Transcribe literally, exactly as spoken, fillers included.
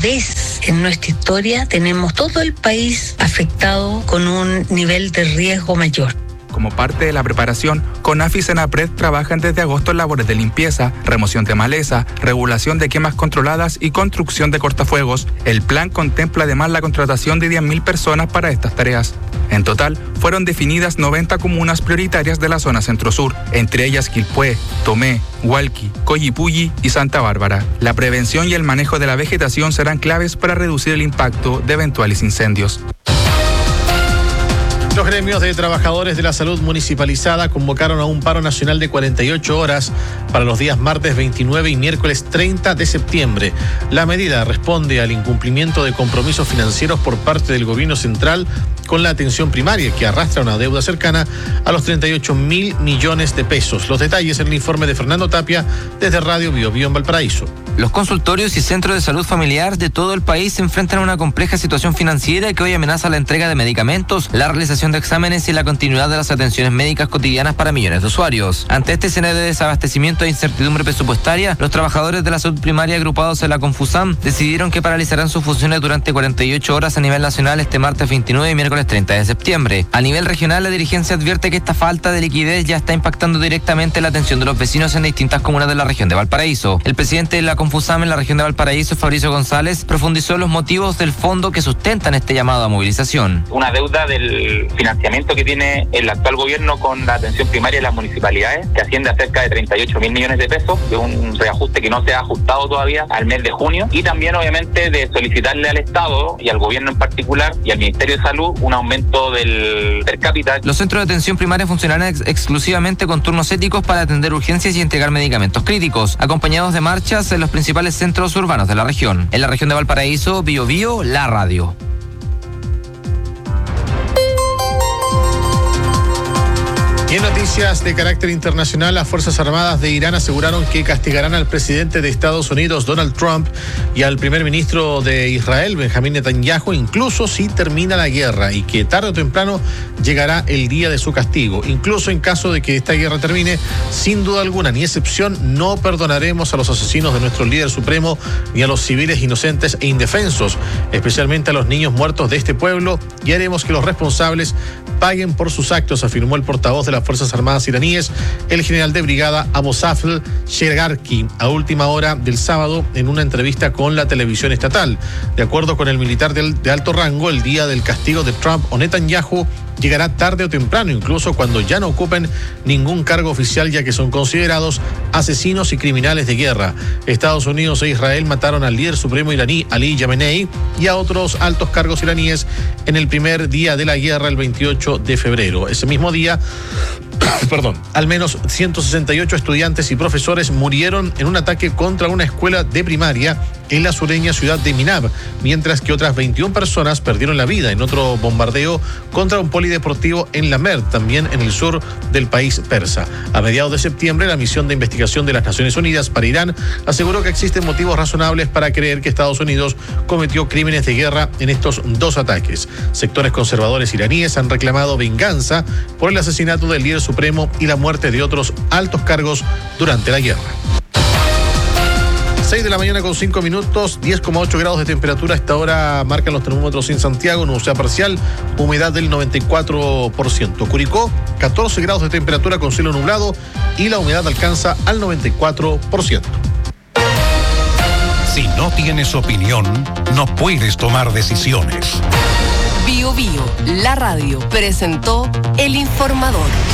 vez en nuestra historia tenemos todo el país afectado con un nivel de riesgo mayor. Como parte de la preparación, CONAF y Senapred trabajan desde agosto en labores de limpieza, remoción de maleza, regulación de quemas controladas y construcción de cortafuegos. El plan contempla además la contratación de diez mil personas para estas tareas. En total, fueron definidas noventa comunas prioritarias de la zona centro-sur, entre ellas Quilpué, Tomé, Hualqui, Collipulli y Santa Bárbara. La prevención y el manejo de la vegetación serán claves para reducir el impacto de eventuales incendios. Los gremios de trabajadores de la salud municipalizada convocaron a un paro nacional de cuarenta y ocho horas para los días martes veintinueve y miércoles treinta de septiembre. La medida responde al incumplimiento de compromisos financieros por parte del gobierno central con la atención primaria, que arrastra una deuda cercana a los treinta y ocho mil millones de pesos. Los detalles en el informe de Fernando Tapia desde Radio Bio Bio en Valparaíso. Los consultorios y centros de salud familiar de todo el país se enfrentan a una compleja situación financiera que hoy amenaza la entrega de medicamentos, la realización de exámenes y la continuidad de las atenciones médicas cotidianas para millones de usuarios. Ante este escenario de desabastecimiento e incertidumbre presupuestaria, los trabajadores de la salud primaria agrupados en la Confusam decidieron que paralizarán sus funciones durante cuarenta y ocho horas a nivel nacional este martes veintinueve y miércoles treinta de septiembre. A nivel regional, la dirigencia advierte que esta falta de liquidez ya está impactando directamente la atención de los vecinos en distintas comunas de la región de Valparaíso. El presidente de la Confusam en la región de Valparaíso, Fabricio González, profundizó en los motivos del fondo que sustentan este llamado a movilización. Una deuda del financiamiento que tiene el actual gobierno con la atención primaria de las municipalidades, que asciende a cerca de treinta y ocho mil millones de pesos, de un reajuste que no se ha ajustado todavía al mes de junio, y también obviamente de solicitarle al Estado y al gobierno en particular y al Ministerio de Salud un aumento del per cápita. Los centros de atención primaria funcionarán ex- exclusivamente con turnos éticos para atender urgencias y entregar medicamentos críticos, acompañados de marchas en los principales centros urbanos de la región. En la región de Valparaíso, Bio Bio, la radio. Y en noticias de carácter internacional, las Fuerzas Armadas de Irán aseguraron que castigarán al presidente de Estados Unidos, Donald Trump, y al primer ministro de Israel, Benjamín Netanyahu, incluso si termina la guerra, y que tarde o temprano llegará el día de su castigo. Incluso en caso de que esta guerra termine, sin duda alguna, ni excepción, no perdonaremos a los asesinos de nuestro líder supremo, ni a los civiles inocentes e indefensos, especialmente a los niños muertos de este pueblo, y haremos que los responsables paguen por sus actos, afirmó el portavoz de las Fuerzas Armadas iraníes, el general de brigada Abosafl Shergarki, a última hora del sábado en una entrevista con la televisión estatal. De acuerdo con el militar de, de alto rango, el día del castigo de Trump o Netanyahu llegará tarde o temprano, incluso cuando ya no ocupen ningún cargo oficial, ya que son considerados asesinos y criminales de guerra. Estados Unidos e Israel mataron al líder supremo iraní Ali Khamenei y a otros altos cargos iraníes en el primer día de la guerra, el veintiocho de febrero. Ese mismo día, perdón, al menos ciento sesenta y ocho estudiantes y profesores murieron en un ataque contra una escuela de primaria en la sureña ciudad de Minab, mientras que otras veintiuna personas perdieron la vida en otro bombardeo contra un polideportivo en Lamer, también en el sur del país persa. A mediados de septiembre, la misión de investigación de las Naciones Unidas para Irán aseguró que existen motivos razonables para creer que Estados Unidos cometió crímenes de guerra en estos dos ataques. Sectores conservadores iraníes han reclamado venganza por el asesinato del líder supremo y la muerte de otros altos cargos durante la guerra. seis de la mañana con cinco minutos, diez coma ocho grados de temperatura. A esta hora marcan los termómetros en Santiago, nubosidad parcial, humedad del noventa y cuatro por ciento. Curicó, catorce grados de temperatura con cielo nublado y la humedad alcanza al noventa y cuatro por ciento. Si no tienes opinión, no puedes tomar decisiones. Bio Bio, la radio, presentó El Informador.